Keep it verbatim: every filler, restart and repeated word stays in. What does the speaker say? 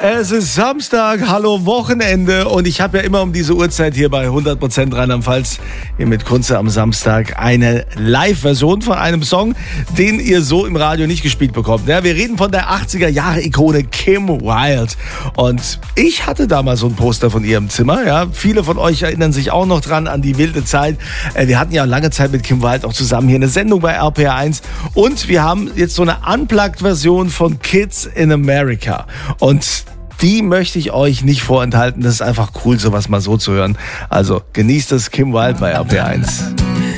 Es ist Samstag, hallo Wochenende und ich habe ja immer um diese Uhrzeit hier bei hundert Prozent Rheinland-Pfalz hier mit Kunze am Samstag eine Live-Version von einem Song, den ihr so im Radio nicht gespielt bekommt. Ja, wir reden von der achtziger-Jahre-Ikone Kim Wilde und ich hatte damals so ein Poster von ihr im Zimmer. Ja, viele von euch erinnern sich auch noch dran an die wilde Zeit. Wir hatten ja lange Zeit mit Kim Wilde auch zusammen hier eine Sendung bei R P R eins und wir haben jetzt so eine Unplugged-Version von Kids in America und die möchte ich euch nicht vorenthalten. Das ist einfach cool, sowas mal so zu hören. Also genießt es, Kim Wilde bei R P R eins.